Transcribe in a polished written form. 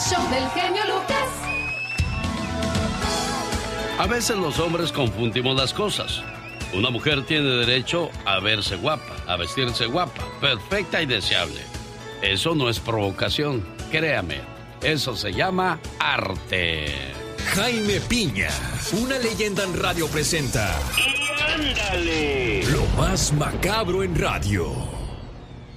show del genio Lucas. A veces los hombres confundimos las cosas. Una mujer tiene derecho a verse guapa, a vestirse guapa, perfecta y deseable. Eso no es provocación, créame. Eso se llama arte. Jaime Piña, una leyenda en radio presenta. ¡Y ándale! Lo más macabro en radio.